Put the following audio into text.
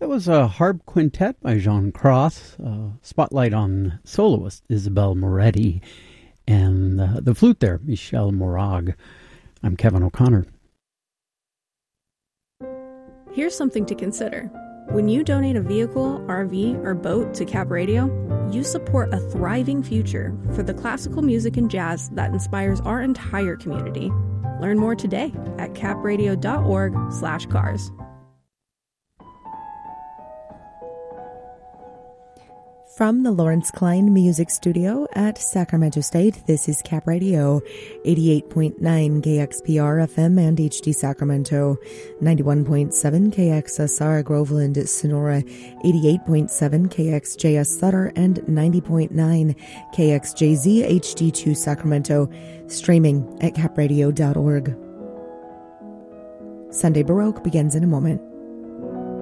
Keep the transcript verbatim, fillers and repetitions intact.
was a harp quintet by Jean Cross, uh, spotlight on soloist Isabel Moretti, and uh, the flute there, Michel Morag. I'm Kevin O'Connor. Here's something to consider. When you donate a vehicle, R V, or boat to Cap Radio, you support a thriving future for the classical music and jazz that inspires our entire community. Learn more today at capradio.org slash cars. From the Lawrence Klein Music Studio at Sacramento State, this is Cap Radio, eighty-eight point nine K X P R F M and H D Sacramento, ninety-one point seven K X S R Groveland, Sonora, eighty-eight point seven K X J S Sutter, and ninety point nine K X J Z H D two Sacramento, streaming at capradio dot org. Sunday Baroque begins in a moment.